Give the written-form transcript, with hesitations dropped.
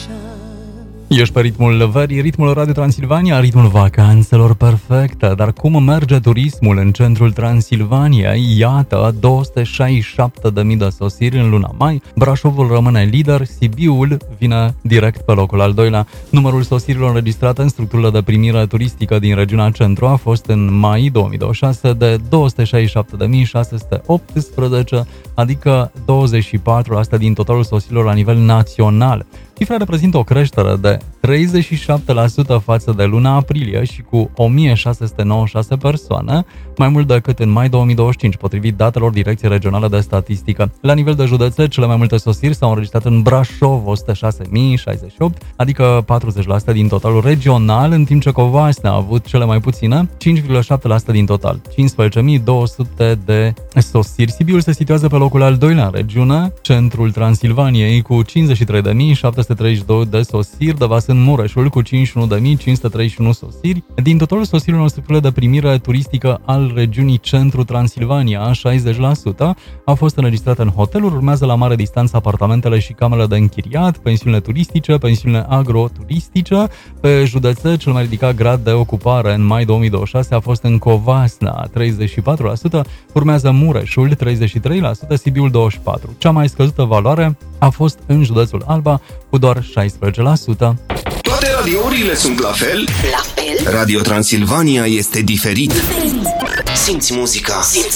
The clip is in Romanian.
Ești pe ritmul verii, ritmul Radio Transilvania, ritmul vacanțelor perfecte. Dar cum merge turismul în centrul Transilvaniei? Iată, 267.000 de sosiri în luna mai. Brașovul rămâne lider, Sibiul vine direct pe locul al doilea. Numărul sosirilor înregistrate în structurile de primire turistică din regiunea centru a fost în mai 2026 de 267.618, adică 24% din totalul sosirilor la nivel național. Cifra reprezintă o creștere de 37% față de luna aprilie și cu 1696 persoane, mai mult decât în mai 2025, potrivit datelor Direcției Regionale de Statistică. La nivel de județe, cele mai multe sosiri s-au înregistrat în Brașov, 106.068, adică 40% din totalul regional, în timp ce Covasna a avut cele mai puține, 5,7% din total, 15.200 de sosiri. Sibiul se situează pe locul al doilea în regiune, centrul Transilvaniei, cu 53.732 de sosiri, devasând Mureșul cu 51.531 sosiri. Din totalul sosirilor în structurile de primire turistică al regiunii Centru Transilvania, 60% au fost înregistrate în hoteluri, urmează la mare distanță apartamentele și camerele de închiriat, pensiunile turistice, pensiunile agroturistice. Pe județe, cel mai ridicat grad de ocupare în mai 2026 a fost în Covasna, 34%, urmează Mureșul, 33%, Sibiul, 24%. Cea mai scăzută valoare a fost în județul Alba, cu doar 16%. Toate radiourile sunt la fel? La fel? Radio Transilvania este diferit. Simți muzica.